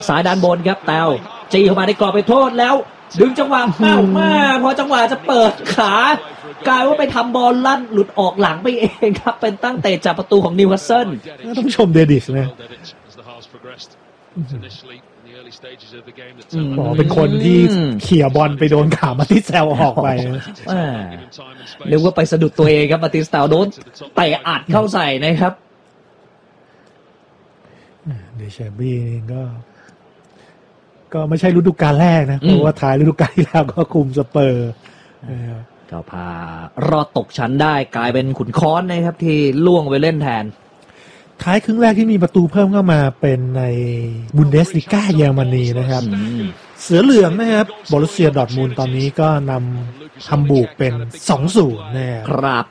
สายด้านบนครับแต้วจี้เข้ามาในกรอบไปโทษแล้วดึงจังหวะแป้วมากพอจังหวะจะเปิดขากลายว่าไปทำบอลลั่นหลุดออกหลังไปเองครับเป็นตั้งเตะจากประตูของนิวคาสเซิลต้องชมเดดิสนะบอกเป็นคนที่เขี่ยบอลไปโดนขามาติสแซลออกไปเรียกว่าไปสะดุดตัวเองครับมาติสแซลโดนเตะอัดเข้าใส่นะครับเดชบี้นี่ก็ไม่ใช่ฤดูกาลแรกนะเพราะว่าท้ายฤดูกาลที่แล้วก็คุมสเปอร์ก็พารอดตกชั้นได้กลายเป็นขุนค้อนนะครับที่ล่วงไปเล่นแทนท้ายครึ่งแรกที่มีประตูเพิ่มเข้ามาเป็นในบุนเดสลิก้าเยอรมนีนะครับเสือเหลืองนะครับบอรุสเซียดอร์ทมุนด์ตอนนี้ก็นำฮัมบูร์กเป็น 2-0 นะครับ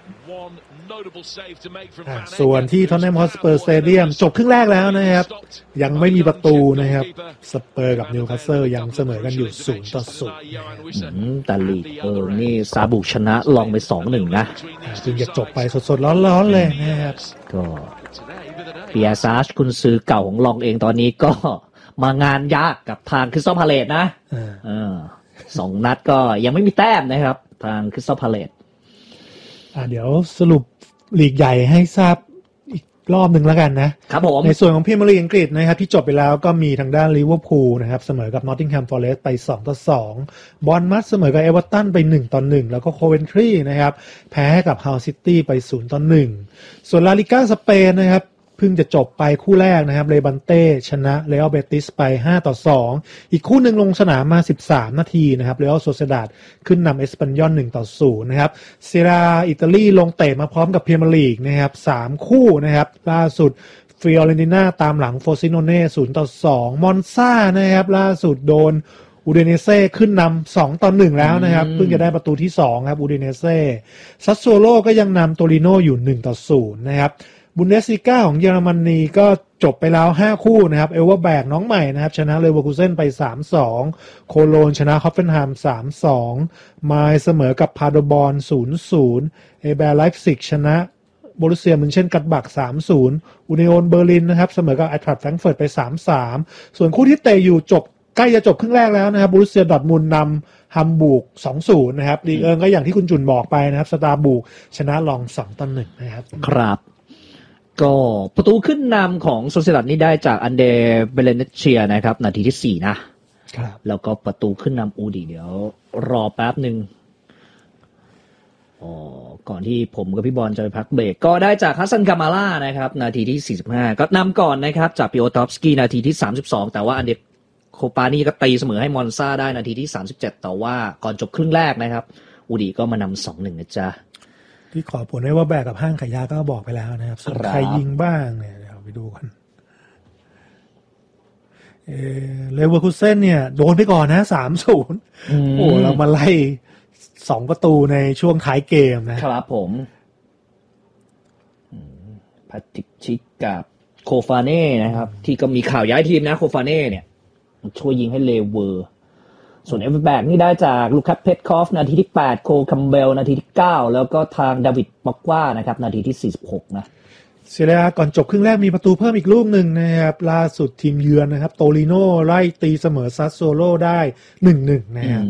ส่วนที่ท็อตแนมฮอตสเปอร์สเตเดียมจบครึ่งแรกแล้วนะครับยังไม่มีประตูนะครับสเปอร์กับนิวคาสเซิลยังเสมอกันอยู่0-0 แต่ลีกนี่ซาบุชนะลองไป 2-1 นะจึงจะจบไปสดๆร้อนๆเลยนะครับก็เปียซาชกุนซือเก่าของลองเองตอนนี้ก็มางานยากกับทางคริสตัลพาเลซนะ2 นัดก็ยังไม่มีแต้มนะครับทางคริสตัลพาเลซเดี๋ยวสรุปลีกใหญ่ให้ทราบอีกรอบหนึ่งแล้วกันนะครับผมในส่วนของพรีเมียร์ลีกอังกฤษนะครับที่จบไปแล้วก็มีทางด้านลิเวอร์พูลนะครับเสมอกับนอตติงแฮมฟอเรสต์ไป 2-2 บอร์นมัธเสมอกับเอเวอร์ตันไป 1-1 แล้วก็โคเวนทรีนะครับแพ้กับฮัลซิตี้ไป 0-1 ส่วนลาลิก้าสเปนนะครับเพิ่งจะจบไปคู่แรกนะครับเลบันเต้ชนะเรอัลเบติสไป 5-2 อีกคู่หนึ่งลงสนามมา13 นาทีนะครับเรอัลโซเซดาดขึ้นนำเอสปันยอล 1-0 นะครับเซราอิตาลีลงเตะมาพร้อมกับพรีเมียร์ลีกนะครับ3คู่นะครับล่าสุดฟิออเรนติน่าตามหลังโฟซิโนเน่ 0-2 มอนซานะครับล่าสุดโดนอูเดเนเซ่ขึ้นนำ 2-1 แล้วนะครับเพิ่งจะได้ประตูที่2ครับอูเดเนเซ่ซัสโซโลก็ยังนำโตริโนอยู่ 1-0 นะครับบุนเดสลีก้าของเยอรมนีก็จบไปแล้ว5คู่นะครับเอลเวอร์แบกน้องใหม่นะครับชนะเลเวอร์คูเซ่นไป 3-2 โคโลนชนะฮอฟเฟนไฮม์ 3-2 ไมล์เสมอกับพาโดบอร์น 0-0 เอแบร์ไลฟ์ซิกชนะโบรุสเซียมินเช่นกัดบัก 3-0 อูเนโอนเบอร์ลินนะครับเสมอกับไอทรัคแฟรงก์เฟิร์ตไป 3-3 ส่วนคู่ที่เตะอยู่ใกล้จะจบครึ่งแรกแล้วนะครับโบรุสเซียดอร์ทมุนด์นำฮัมบูร์ก 2-0 นะครับลีกก็อย่างที่คุณจุนบอกไปนะครับสตาร์บูร์กชนะลอง 2-1 นะครับครับก็ประตูขึ้นนำของโซเซดัดนี่ได้จากอันเดเบเลเนเชียนะครับนาทีที่4นะครับแล้วก็ประตูขึ้นนำอูดีเดี๋ยวรอแป๊บหนึ่งก่อนที่ผมกับพี่บอลจะไปพักเบรกก็ได้จากฮัสซันกามาล่านะครับนาทีที่45ก็นำก่อนนะครับจากปิโอตอฟสกี้นาทีที่32แต่ว่าอันเดโคปานี่ก็ตีเสมอให้มอนซาได้นาทีที่37แต่ว่าก่อนจบครึ่งแรกนะครับอูดีก็มานำ 2-1 นะจ๊ะที่ขอผลได้ว่าแบกกับห้างขายยาก็บอกไปแล้วนะครับส่วนใครยิงบ้างเนี่ยเดี๋ยวไปดูกันเลเวอร์คูเซ่นเนี่ยโดนไปก่อนนะ 3-0 โอ้เรามาไล่2 ประตูในช่วงท้ายเกมนะครับผมพาติชิกกับโคฟาเน่นะครับที่ก็มีข่าวย้ายทีมนะโคฟาเน่เนี่ยช่วยยิงให้เลเวอร์ส่วนเอเวอร์แบกนี่ได้จากลูคัสเพทคอฟนาทีที่8โคคัมเบลนาทีที่9แล้วก็ทางดาวิดบ็อกว่านะครับนาทีที่46นะเซเรียก่อนจบครึ่งแรกมีประตูเพิ่มอีกลูกหนึ่งนะครับล่าสุดทีมเยือนนะครับโตริโนไล่ตีเสมอซัสโซโลได้ 1-1 นะครับ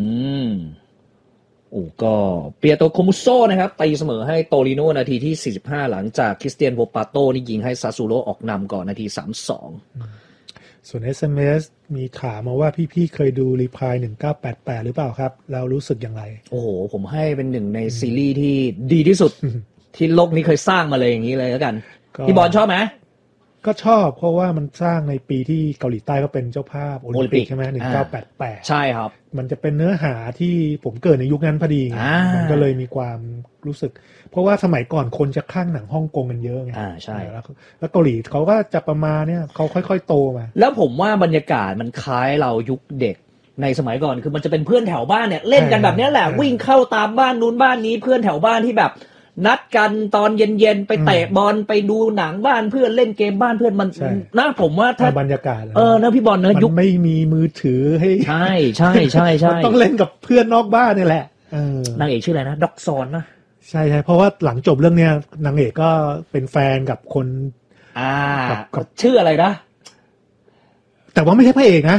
ก็เปียโตโคมุโซนะครับตีเสมอให้โตริโนนาทีที่45หลังจากคริสเตียนโวปาโตนี่ยิงให้ซัสโซโลออกนำก่อนนาที32 ส่วน SMS มีถามมาว่าพี่ๆเคยดูรีพลาย1988หรือเปล่าครับแล้วรู้สึกอย่างไรโอ้โหผมให้เป็นหนึ่งในซีรีส์ที่ดีที่สุด ที่โลกนี้เคยสร้างมาเลยอย่างนี้เลยแล้วกันพี่บอลชอบไหมก็ชอบเพราะว่ามันสร้างในปีที่เกาหลีใต้ก็เป็นเจ้าภาพโอลิมปิกใช่ไหม1988 ใช่ครับมันจะเป็นเนื้อหาที่ผมเกิดในยุคนั้นพอดีมันก็เลยมีความรู้สึกเพราะว่าสมัยก่อนคนจะข้างหนังฮ่องกงกันเยอะไงใช่แล้วเกาหลีเขาก็จะประมาณเนี้ยเขาค่อยๆโตมาแล้วผมว่าบรรยากาศมันคล้ายเรายุคเด็กในสมัยก่อนคือมันจะเป็นเพื่อนแถวบ้านเนี่ยเล่นกันแบบนี้แหละวิ่งเข้าตามบ้านนู้นบ้านนี้เพื่อนแถวบ้านที่แบบนัดกันตอนเย็นๆไปเตะบอลไปดูหนังบ้านเพื่อนเล่นเกมบ้านเพื่อนมันนะผมว่าถ้าบรรยากาศนะพี่บอลนะยุคไม่มีมือถือให้ใช่ใช่ใช่ใช่ต้องเล่นกับเพื่อนนอกบ้านนี่แหละนางเอกชื่ออะไรนะด็อกซอนนะใช่ใช่เพราะว่าหลังจบเรื่องเนี้ยนางเอกก็เป็นแฟนกับคนกับชื่ออะไรนะแต่ว่าไม่ใช่พระเอกนะ